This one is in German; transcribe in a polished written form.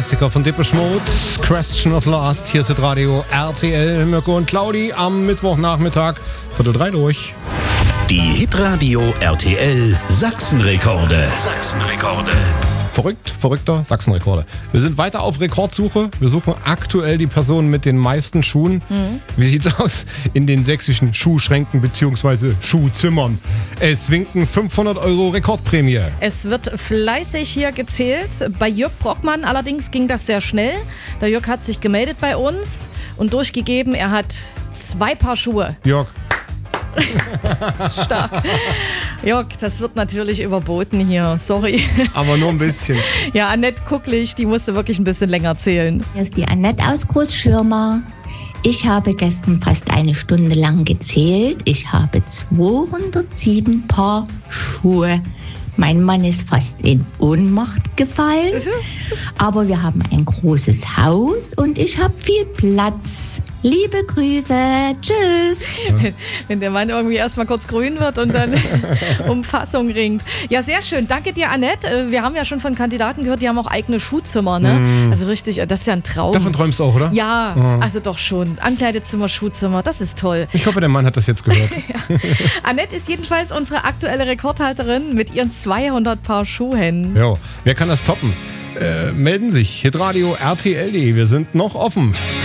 Klassiker von Depeche Mode, Question of Last. Hier ist Radio RTL, Mirko und Claudi am Mittwochnachmittag, 2:45 durch. Die Hitradio RTL Sachsenrekorde. Verrückter Sachsenrekorde. Wir sind weiter auf Rekordsuche. Wir suchen aktuell die Person mit den meisten Schuhen. Wie sieht's aus in den sächsischen Schuhschränken bzw. Schuhzimmern? Es winken 500 € Rekordprämie. Es wird fleißig hier gezählt. Bei Jörg Brockmann allerdings ging das sehr schnell. Der Jörg hat sich gemeldet bei uns und durchgegeben, er hat 2 Paar Schuhe. Jörg. Stark. Jörg, das wird natürlich überboten hier. Sorry. Aber nur ein bisschen. Ja, Annette Kucklich, die musste wirklich ein bisschen länger zählen. Hier ist die Annette aus Großschirmer. Ich habe gestern fast eine Stunde lang gezählt. Ich habe 207 Paar Schuhe. Mein Mann ist fast in Ohnmacht gefallen. Aber wir haben ein großes Haus und ich habe viel Platz. Liebe Grüße. Tschüss. Wenn der Mann irgendwie erstmal kurz grün wird und dann um Fassung ringt. Ja, sehr schön. Danke dir, Annette. Wir haben ja schon von Kandidaten gehört, die haben auch eigene Schuhzimmer, ne? Also richtig, das ist ja ein Traum. Davon träumst du auch, oder? Ja, also doch schon. Ankleidezimmer, Schuhzimmer, das ist toll. Ich hoffe, der Mann hat das jetzt gehört. Ja. Annette ist jedenfalls unsere aktuelle Rekordhalterin mit ihren 200 Paar Schuhen. Jo, wer kann das toppen? Melden sich. Hitradio RTL.de. Wir sind noch offen.